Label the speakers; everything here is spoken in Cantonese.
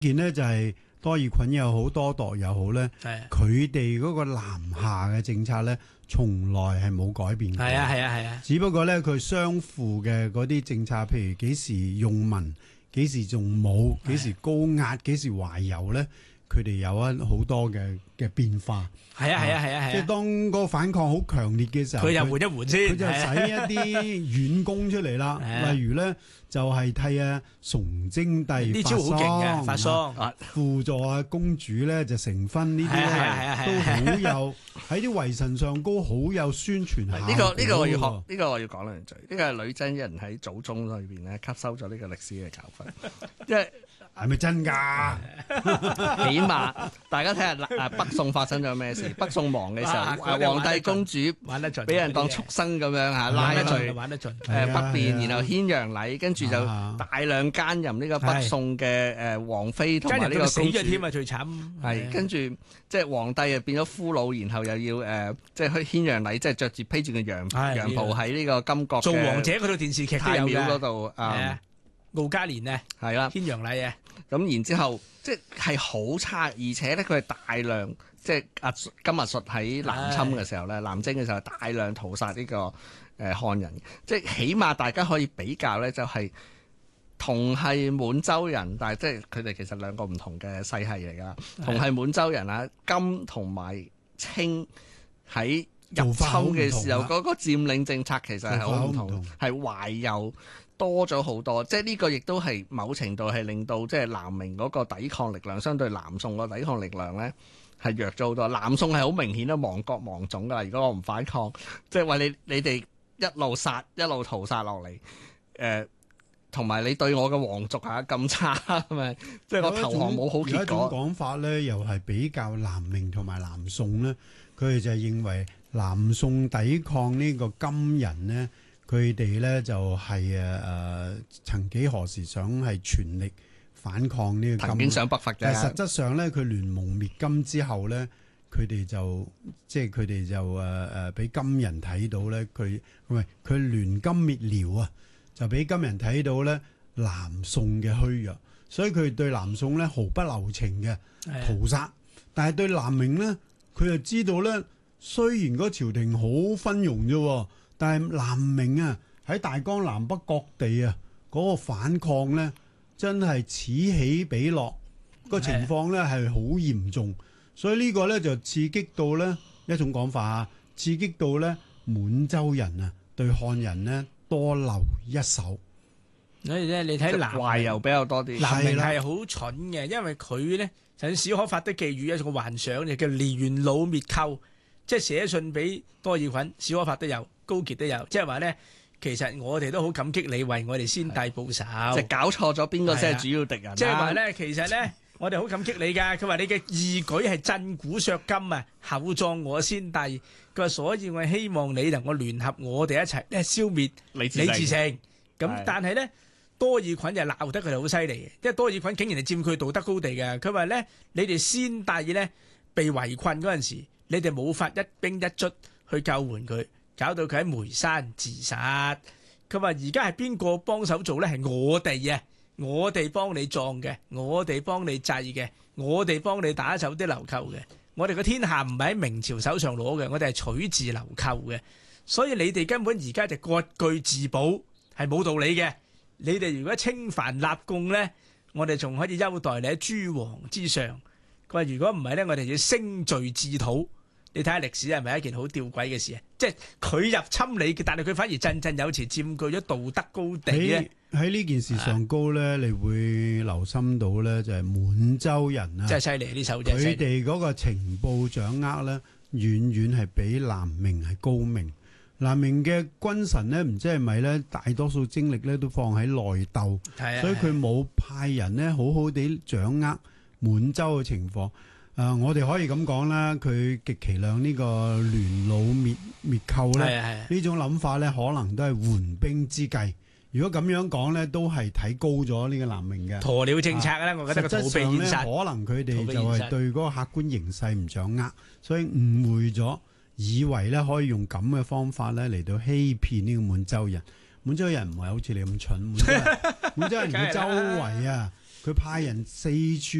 Speaker 1: 件咧就係多爾袞又好，多鐸又好咧，佢哋嗰個南下嘅政策咧，從來係冇改變過。
Speaker 2: 係啊。
Speaker 1: 只不過咧，佢相符嘅嗰啲政策，譬如幾時用民，幾時用武，幾時高壓，幾時懷柔咧，佢哋有好多嘅變化。
Speaker 2: 係啊。
Speaker 1: 即係當嗰個反抗好強烈嘅時候，
Speaker 2: 佢又換一換先，
Speaker 1: 佢就使一啲軟功出嚟啦。例如咧，就係替崇禎帝
Speaker 2: 呢招好勁嘅發喪，
Speaker 1: 輔助公主咧就成婚呢啲咧，都好有喺啲遺臣上高好有宣傳效果。
Speaker 3: 呢個我要學，呢個我要講兩句。呢個係女真人喺祖宗裏邊咧吸收咗呢個歷史嘅教訓，因為
Speaker 1: 係咪真㗎？
Speaker 3: 起碼大家睇下北宋發生咗咩事？北宋亡嘅時候，皇帝公主
Speaker 2: 玩得盡，
Speaker 3: 俾人當畜生咁樣嚇拉去
Speaker 2: 玩得盡。
Speaker 3: 北邊，然後獻羊禮，跟住就大量奸淫呢個北宋嘅王妃同埋呢個公主。
Speaker 2: 死咗添啊！最慘
Speaker 3: 係跟住即係皇帝啊變咗俘虜，然後又要即係去獻羊禮，即係着住披住個羊袍喺呢個金國
Speaker 2: 做王者嗰套電視劇都有嘅。
Speaker 3: 嗰度
Speaker 2: 敖嘉年啊，
Speaker 3: 係啦，
Speaker 2: 獻羊禮啊。
Speaker 3: 咁然之後，即係好差，而且咧佢係大量即係金日術喺南侵嘅時候咧，南征嘅時候大量屠殺呢個漢人，即係起碼大家可以比較咧，就係同係滿洲人，但係即係佢哋其實兩個唔同嘅世系嚟㗎。同係滿洲人啊，金同埋清喺入侵嘅時候，嗰個佔領政策其實係好唔同，係懷柔多咗好多，即係呢個亦都係某程度係令到即係南明嗰個抵抗力量相對南宋個抵抗力量咧係弱咗好多。南宋係好明顯都亡國亡種㗎啦，如果我唔反抗，即係為你哋一路殺一路屠殺落嚟，同埋你對我嘅皇族係咁差，係咪？即係我投降冇好結果。
Speaker 1: 有一種講法咧，又係比較南明同埋南宋咧，佢哋就係認為南宋抵抗呢個金人咧。佢哋咧就係曾幾何時想係全力反抗呢個金，
Speaker 3: 曾經想北伐嘅。
Speaker 1: 但係實質上咧，佢聯盟滅金之後咧，佢哋就俾金人睇到咧，佢聯金滅遼啊，就俾金人睇到咧南宋嘅虛弱，所以佢對南宋咧毫不留情嘅屠殺。但係對南明咧，佢就知道咧，雖然個朝廷好昏庸啫。但係南明啊，喺大江南北各地啊，嗰個反抗咧，真係此起彼落，個情況咧係好嚴重，所以呢個咧就刺激到咧一種講法啊，刺激到咧滿洲人啊對漢人咧多留一手。
Speaker 2: 所以咧，你睇南
Speaker 3: 懷柔比較多啲，
Speaker 2: 南明係好蠢嘅，因為佢咧就史可法的寄語一個幻想，就叫元老滅寇，即係寫信俾多爾袞，史可法都有。高傑都有，即係話咧，其實我哋都好感激你為我哋先帝報仇。
Speaker 3: 即係搞錯咗邊個先係主要敵人。
Speaker 2: 即係話咧，其實咧，我哋好感激你㗎。佢話你嘅義舉係震古削今啊，厚葬我先帝。佢話所以我希望你能夠聯合我哋一齊咧消滅李自成。咁但係咧，多爾袞就鬧得佢哋好犀利嘅，因為多爾袞竟然係佔佢道德高地嘅。佢話咧，你哋先帝咧被圍困嗰陣時，你哋冇法一兵一卒去救援佢。搞到佢喺梅山自殺。佢話而家係邊個幫手做咧？係我哋啊，我哋幫你葬嘅，我哋幫你祭嘅，我哋幫你打走啲流寇嘅。我哋個天下唔係喺明朝手上攞嘅，我哋係取自流寇嘅。所以你哋根本而家就割據自保，係冇道理嘅。你哋如果稱藩納貢咧，我哋仲可以優待你喺諸王之上。佢話如果唔係咧，我哋要升罪治土。你睇下歷史係咪一件好吊詭嘅事啊？即係佢入侵你，但係佢反而振振有詞，佔據咗道德高地咧。
Speaker 1: 喺呢件事上高咧，你會留心到咧，就係滿洲人啊，
Speaker 2: 真係犀利呢手，佢
Speaker 1: 哋嗰個情報掌握咧，遠遠係比南明係高明。南明嘅君臣咧，唔知係咪咧，大多數精力咧都放喺內鬥，所以佢冇派人咧好好地掌握滿洲嘅情況。我哋可以咁講啦，佢極其量呢個聯老滅寇咧，呢種諗法咧，可能都係緩兵之計。如果咁樣講咧，都係睇高咗呢個南明嘅
Speaker 2: 鴕鳥政策咧，我覺得個逃避現實。
Speaker 1: 可能佢哋就係對嗰個客觀形勢唔掌握，所以誤會咗，以為咧可以用咁嘅方法咧嚟到欺騙呢個滿洲人。滿洲人唔係好似你咁蠢，滿洲人佢周圍啊佢派人四處